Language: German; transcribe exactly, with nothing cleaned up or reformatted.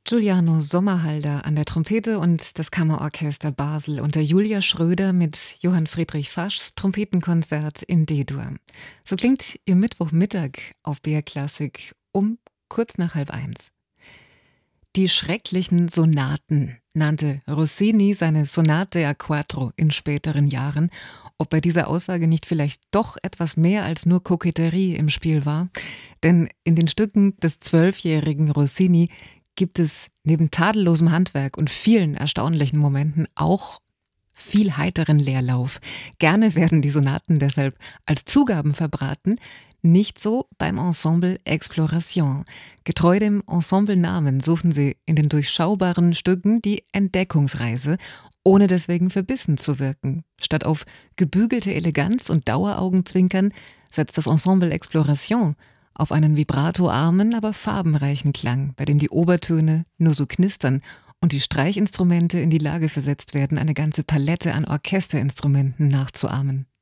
Giuliano Sommerhalder an der Trompete und das Kammerorchester Basel unter Julia Schröder mit Johann Friedrich Faschs Trompetenkonzert in D-Dur. So klingt Ihr Mittwochmittag auf B R Klassik um kurz nach halb eins. Die schrecklichen Sonaten nannte Rossini seine Sonate a Quattro in späteren Jahren. Ob bei dieser Aussage nicht vielleicht doch etwas mehr als nur Koketterie im Spiel war? Denn in den Stücken des zwölfjährigen Rossini gibt es neben tadellosem Handwerk und vielen erstaunlichen Momenten auch viel heiteren Leerlauf. Gerne werden die Sonaten deshalb als Zugaben verbraten, nicht so beim Ensemble Exploration. Getreu dem Ensemblenamen suchen sie in den durchschaubaren Stücken die Entdeckungsreise, ohne deswegen verbissen zu wirken. Statt auf gebügelte Eleganz und Daueraugenzwinkern setzt das Ensemble Exploration auf einen vibratoarmen, aber farbenreichen Klang, bei dem die Obertöne nur so knistern und die Streichinstrumente in die Lage versetzt werden, eine ganze Palette an Orchesterinstrumenten nachzuahmen.